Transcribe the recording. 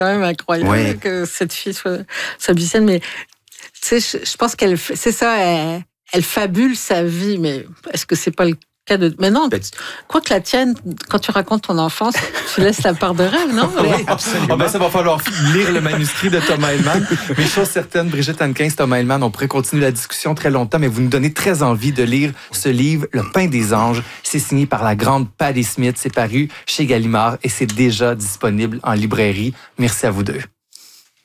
quand même incroyable que cette fille soit musicienne, mais tu sais, je pense qu'elle, c'est ça, elle fabule sa vie, mais est-ce que c'est pas le cas de... Mais non, quoi que la tienne, quand tu racontes ton enfance, tu laisses la part de rêve, non? Oui, absolument. Ça va falloir lire le manuscrit de Thomas Hellman. Mais chose certaine, Brigitte Hankins, Thomas Hellman, on pourrait continuer la discussion très longtemps, mais vous nous donnez très envie de lire ce livre, Le pain des anges. C'est signé par la grande Patti Smith. C'est paru chez Gallimard et c'est déjà disponible en librairie. Merci à vous deux.